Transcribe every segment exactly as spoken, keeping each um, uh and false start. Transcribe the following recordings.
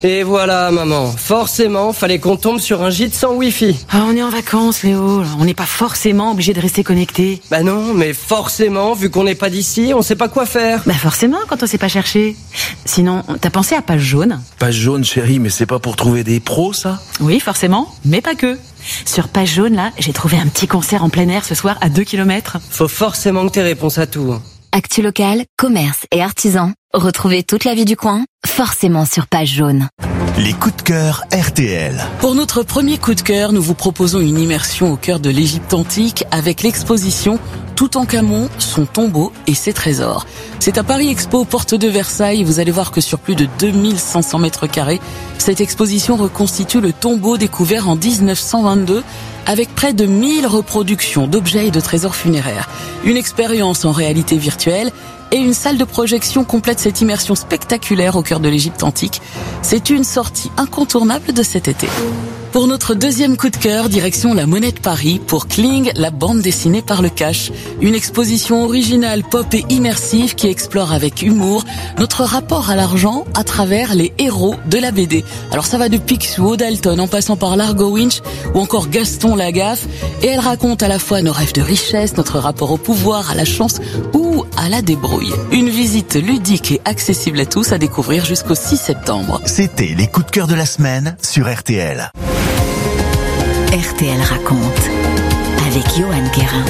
Et voilà, maman. Forcément, fallait qu'on tombe sur un gîte sans wifi. Ah, on est en vacances, Léo. On n'est pas forcément obligé de rester connecté. Bah non, mais forcément, vu qu'on n'est pas d'ici, on sait pas quoi faire. Bah forcément, quand on sait pas chercher. Sinon, t'as pensé à Page Jaune? Page Jaune, chérie, mais c'est pas pour trouver des pros, ça? Oui, forcément, mais pas que. Sur Page Jaune, là, j'ai trouvé un petit concert en plein air ce soir à deux kilomètres. Faut forcément que t'aies réponse à tout. Actu local, commerce et artisans. Retrouvez toute la vie du coin, forcément sur Page Jaune. Les coups de cœur R T L. Pour notre premier coup de cœur, nous vous proposons une immersion au cœur de l'Égypte antique avec l'exposition Toutankhamon, son tombeau et ses trésors. C'est à Paris Expo, porte de Versailles. Vous allez voir que sur plus de deux mille cinq cents mètres carrés, cette exposition reconstitue le tombeau découvert en dix-neuf cent vingt-deux avec près de mille reproductions d'objets et de trésors funéraires. Une expérience en réalité virtuelle et une salle de projection complète cette immersion spectaculaire au cœur de l'Égypte antique. C'est une sortie incontournable de cet été. Pour notre deuxième coup de cœur, direction la Monnaie de Paris pour Kling, la bande dessinée par le cash. Une exposition originale, pop et immersive qui explore avec humour notre rapport à l'argent à travers les héros de la B D. Alors ça va de Picsou, Dalton, en passant par Largo Winch ou encore Gaston Lagaffe. Et elle raconte à la fois nos rêves de richesse, notre rapport au pouvoir, à la chance ou à la débrouille. Une visite ludique et accessible à tous à découvrir jusqu'au six septembre. C'était les coups de cœur de la semaine sur R T L. R T L raconte avec Johan Guérin.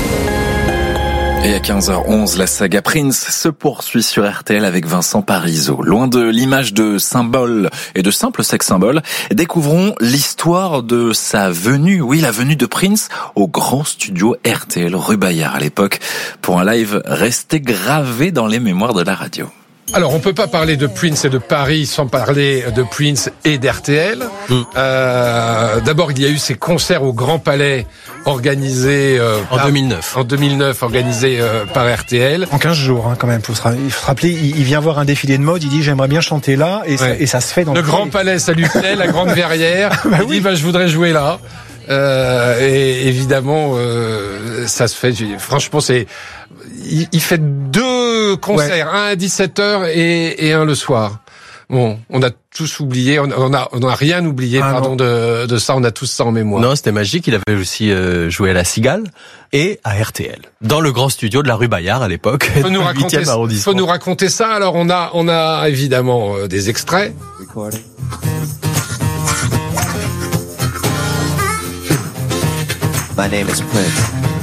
Et à quinze heures onze, la saga Prince se poursuit sur R T L avec Vincent Parisot. Loin de l'image de symbole et de simple sex symbole, découvrons l'histoire de sa venue, oui, la venue de Prince au grand studio R T L rue Bayard à l'époque pour un live resté gravé dans les mémoires de la radio. Alors, on peut pas parler de Prince et de Paris sans parler de Prince et d'R T L. Mmh. Euh, d'abord, il y a eu ces concerts au Grand Palais organisés euh, en par, deux mille neuf. En deux mille neuf, organisés euh, par R T L. En quinze jours, hein, quand même. Faut se, il faut se rappeler, il, il vient voir un défilé de mode. Il dit j'aimerais bien chanter là, et, ouais. ça, et ça se fait dans le le Grand Palais. Ça lui plaît, la Grande Verrière. bah il oui. dit bah je voudrais jouer là. Euh, et évidemment, euh, ça se fait. Franchement, c'est. Il, il fait deux concerts, ouais. un à dix-sept heures et, et un le soir. Bon, on a tous oublié, on, on a, on a rien oublié, ah, pardon, de, de ça, on a tous ça en mémoire. Non, c'était magique, il avait aussi euh, joué à la Cigale et à R T L, dans le grand studio de la rue Bayard à l'époque, faut nous raconter, faut nous raconter ça, alors on a, on a évidemment euh, des extraits. My name is Prince.